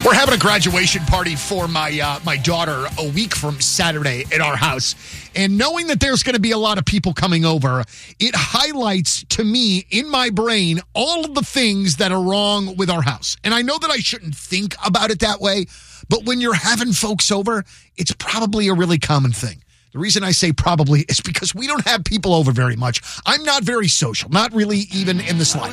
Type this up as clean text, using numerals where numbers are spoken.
We're having a graduation party for my daughter a week from Saturday at our house. And knowing that there's going to be a lot of people coming over, it highlights to me in my brain all of the things that are wrong with our house. And I know that I shouldn't think about it that way, but when you're having folks over, it's probably a really common thing. The reason I say probably is because we don't have people over very much. I'm not very social, not really even in the slightest.